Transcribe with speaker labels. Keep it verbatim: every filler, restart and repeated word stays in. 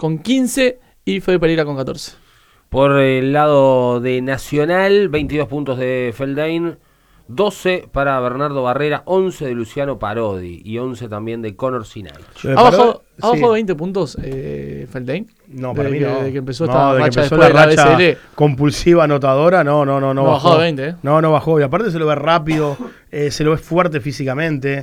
Speaker 1: con quince y Fede Pereira con catorce.
Speaker 2: Por el lado de Nacional, veintidós puntos de Feldain, doce para Bernardo Barrera, once de Luciano Parodi y once también de Conor Sinay.
Speaker 1: ¿Ha bajado, ¿ha bajado sí. veinte puntos eh, Feldain?
Speaker 3: No, para
Speaker 1: de
Speaker 3: mí
Speaker 1: que,
Speaker 3: no.
Speaker 1: De que empezó
Speaker 3: no,
Speaker 1: esta
Speaker 3: de
Speaker 1: racha
Speaker 3: que empezó
Speaker 1: después
Speaker 3: la
Speaker 1: de la
Speaker 3: racha
Speaker 1: B C L.
Speaker 3: compulsiva anotadora, no, no, no, no,
Speaker 1: no
Speaker 3: bajó.
Speaker 1: bajó veinte, ¿eh?
Speaker 3: No, no bajó. Y aparte se lo ve rápido, eh, se lo ve fuerte físicamente.